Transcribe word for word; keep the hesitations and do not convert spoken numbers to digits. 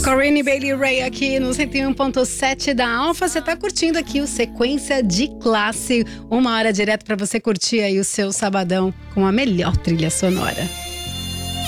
Corinne Bailey Rae aqui no cento e um ponto sete da Alfa. Você tá curtindo aqui o Sequência de Classe. Uma hora direto pra você curtir aí o seu sabadão com a melhor trilha sonora.